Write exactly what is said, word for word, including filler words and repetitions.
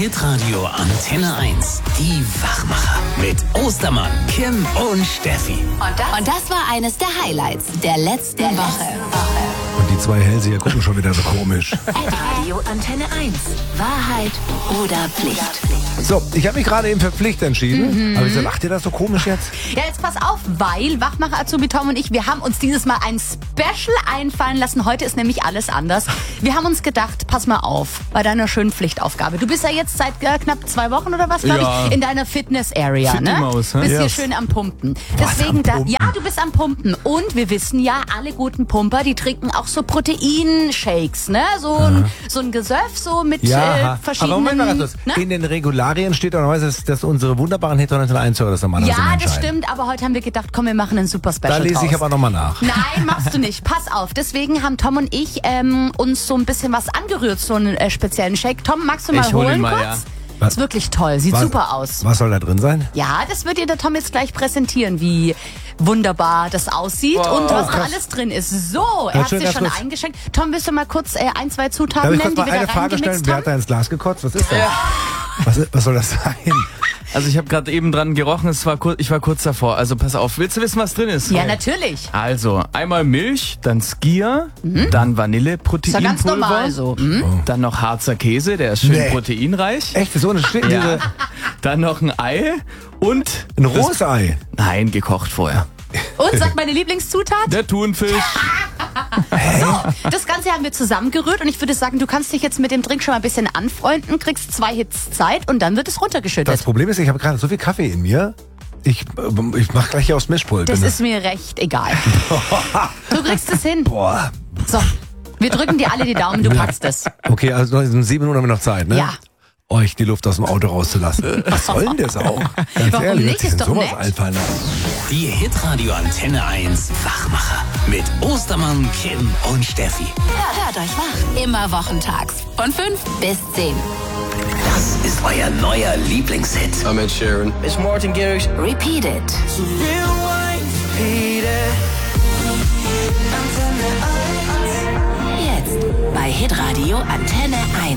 Hitradio Antenne eins. Die Wachmacher. Mit Ostermann, Kim und Steffi. Und das, und das war eines der Highlights der letzten der Woche. Woche. Und die zwei Hellseher gucken schon wieder so komisch. Hitradio Antenne eins. Wahrheit oder Pflicht? So, ich habe mich gerade eben für Pflicht entschieden. Mhm. Aber ich so, lacht ihr das so komisch jetzt? Ja, jetzt pass auf, weil Wachmacher Azubi Tom und ich, wir haben uns dieses Mal ein Special einfallen lassen. Heute ist nämlich alles anders. Wir haben uns gedacht, pass mal auf, bei deiner schönen Pflichtaufgabe. Du bist ja jetzt seit äh, knapp zwei Wochen oder was, glaube Ja. ich, in deiner Fitness-Area, ne? Maus, hä? Bist hier Yes. schön am Pumpen. Was, Deswegen am da, Pumpen? ja, du bist am Pumpen. Und wir wissen ja, alle guten Pumper, die trinken auch so Proteinshakes, ne? So ein, so ein Gesöff, so mit äh, verschiedenen... aber Moment mal ganz kurz. ne? In den Regularien steht doch noch, dass, dass unsere wunderbaren Hitradio eins Hörer das normalerweise Ja, das entscheiden. stimmt, aber heute haben wir gedacht, komm, wir machen einen super Special Da lese draus. ich aber nochmal nach. Nein, machst du nicht. Pass auf. Deswegen haben Tom und ich ähm, uns so ein bisschen was angerührt, so einen äh, speziellen Shake. Tom, magst du mal Ich hol ihn holen mal, kurz? ja. Was? Ist wirklich toll. Sieht Was- super aus. Was soll da drin sein? Ja, das wird dir der Tom jetzt gleich präsentieren, wie wunderbar das aussieht Wow. und was Oh, da krass. alles drin ist. So, er Ja, hat schön, sich ganz schon kurz. eingeschenkt. Tom, willst du mal kurz äh, ein, zwei Zutaten Darf ich nennen, kurz die mal wir eine da Frage stellen? reingemixt Wer haben? hat da ins Glas gekotzt? Was ist das? Was, was soll das sein? Also ich habe gerade eben dran gerochen, es war kur- ich war kurz davor. Also pass auf, willst du wissen, was drin ist? Ja, natürlich. Also, einmal Milch, dann Skyr, dann Vanille, Ist ja ganz Proteinpulver, normal so. Hm? dann noch Harzer Käse, der ist schön Nee. proteinreich. Echt? So eine steht Ja. diese, Dann noch ein Ei und ein rohes Ei. nein, gekocht vorher. Und sag meine Lieblingszutat? Der Thunfisch. So, das Ganze haben wir zusammengerührt und ich würde sagen, du kannst dich jetzt mit dem Drink schon mal ein bisschen anfreunden, kriegst zwei Hits Zeit und dann wird es runtergeschüttet. Das Problem ist, ich habe gerade so viel Kaffee in mir. Ich, äh, ich mach gleich hier aufs Mischpult. Das Bin ist mir recht egal. Du kriegst es hin. Boah. So, wir drücken dir alle die Daumen, du packst es. Okay, also noch- in sieben Minuten haben wir noch Zeit, ne? Ja. Euch die Luft aus dem Auto rauszulassen. Was soll denn das auch? Ganz Warum ehrlich, nicht? was sich Ist denn doch sowas nett. einfallen lassen? Die Hitradio Antenne eins Wachmacher. Mit Ostermann, Kim und Steffi. Hört euch wach. Immer wochentags. Von fünf bis zehn. Das ist euer neuer Lieblingshit. I'm Ed Sheeran. It's Martin Garrix. Repeat it. Jetzt bei Hitradio Antenne eins.